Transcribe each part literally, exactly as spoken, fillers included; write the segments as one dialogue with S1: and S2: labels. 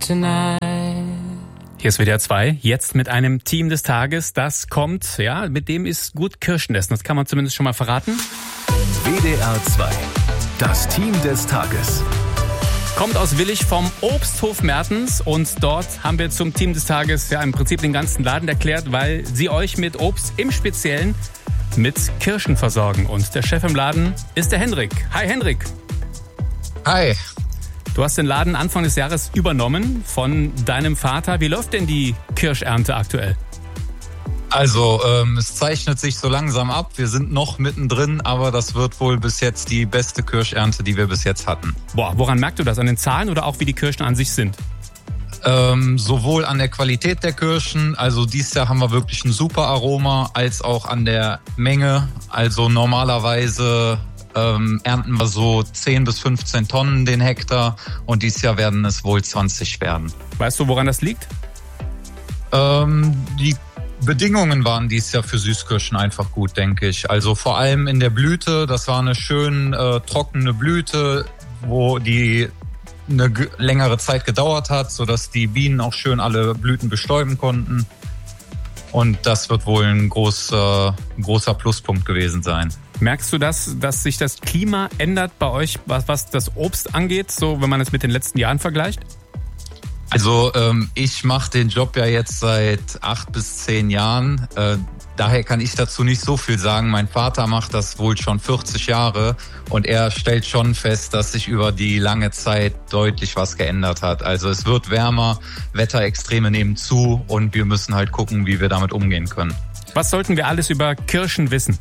S1: tonight.
S2: Hier ist W D R zwei, jetzt mit einem Team des Tages, das kommt, ja, mit dem ist gut Kirschen essen, das kann man zumindest schon mal verraten.
S3: W D R zwei, das Team des Tages.
S2: Kommt aus Willich vom Obsthof Mertens und dort haben wir zum Team des Tages ja im Prinzip den ganzen Laden erklärt, weil sie euch mit Obst im Speziellen mit Kirschen versorgen. Und der Chef im Laden ist der Hendrik. Hi Hendrik.
S4: Hi.
S2: Du hast den Laden Anfang des Jahres übernommen von deinem Vater. Wie läuft denn die Kirschernte aktuell?
S4: Also ähm, es zeichnet sich so langsam ab. Wir sind noch mittendrin, aber das wird wohl bis jetzt die beste Kirschernte, die wir bis jetzt hatten.
S2: Boah, woran merkst du das? An den Zahlen oder auch wie die Kirschen an sich sind?
S4: Ähm, sowohl an der Qualität der Kirschen, also dieses Jahr haben wir wirklich ein super Aroma, als auch an der Menge. Also normalerweise ähm, ernten wir so zehn bis fünfzehn Tonnen den Hektar und dieses Jahr werden es wohl zwanzig werden.
S2: Weißt du, woran das liegt?
S4: Ähm, die Bedingungen waren dieses Jahr für Süßkirschen einfach gut, denke ich. Also vor allem in der Blüte, das war eine schön äh, trockene Blüte, wo die eine g- längere Zeit gedauert hat, sodass die Bienen auch schön alle Blüten bestäuben konnten. Und das wird wohl ein großer, ein großer Pluspunkt gewesen sein.
S2: Merkst du das, dass sich das Klima ändert bei euch, was, was das Obst angeht, so wenn man es mit den letzten Jahren vergleicht?
S4: Also ähm, ich mache den Job ja jetzt seit acht bis zehn Jahren. Äh, daher kann ich dazu nicht so viel sagen. Mein Vater macht das wohl schon vierzig Jahre und er stellt schon fest, dass sich über die lange Zeit deutlich was geändert hat. Also es wird wärmer, Wetterextreme nehmen zu und wir müssen halt gucken, wie wir damit umgehen können.
S2: Was sollten wir alles über Kirschen wissen?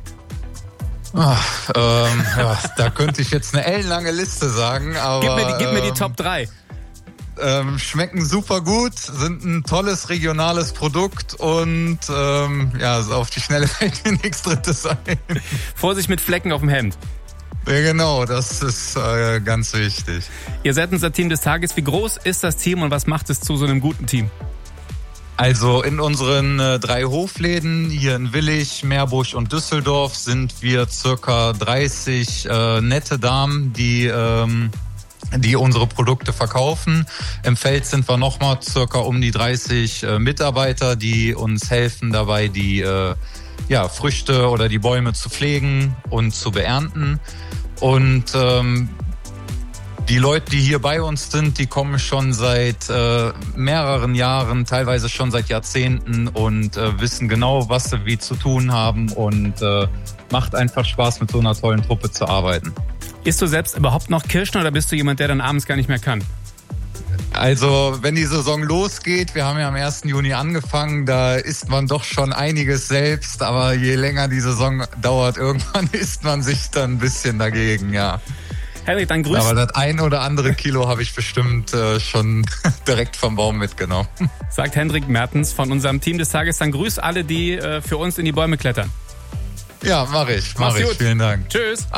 S4: Ach, ähm, ja, da könnte ich jetzt eine ellenlange Liste sagen, aber
S2: Gib mir die, gib mir die
S4: ähm,
S2: Top drei.
S4: Ähm, schmecken super gut, sind ein tolles regionales Produkt und ähm, ja, so auf die Schnelle fällt mir nichts Drittes ein.
S2: Vorsicht mit Flecken auf dem Hemd.
S4: Ja, genau, das ist äh, ganz wichtig.
S2: Ihr seid unser Team des Tages. Wie groß ist das Team und was macht es zu so einem guten Team?
S4: Also in unseren äh, drei Hofläden hier in Willich, Meerbusch und Düsseldorf sind wir circa dreißig äh, nette Damen, die ähm, die unsere Produkte verkaufen. Im Feld sind wir nochmal circa um die dreißig äh, Mitarbeiter, die uns helfen dabei, die äh, ja, Früchte oder die Bäume zu pflegen und zu beernten. Und ähm, die Leute, die hier bei uns sind, die kommen schon seit äh, mehreren Jahren, teilweise schon seit Jahrzehnten und äh, wissen genau, was sie wie zu tun haben und äh, macht einfach Spaß, mit so einer tollen Truppe zu arbeiten.
S2: Isst du selbst überhaupt noch Kirschen oder bist du jemand, der dann abends gar nicht mehr kann?
S4: Also wenn die Saison losgeht, wir haben ja am ersten Juni angefangen, da isst man doch schon einiges selbst, aber je länger die Saison dauert, irgendwann isst man sich dann ein bisschen dagegen, ja.
S2: Henrik, dann grüß.
S4: Aber das ein oder andere Kilo habe ich bestimmt äh, schon direkt vom Baum mitgenommen.
S2: Sagt Hendrik Mertens von unserem Team des Tages. Dann grüß alle, die äh, für uns in die Bäume klettern.
S4: Ja, mache ich, mache ich.
S2: gut.
S4: Vielen Dank.
S2: Tschüss.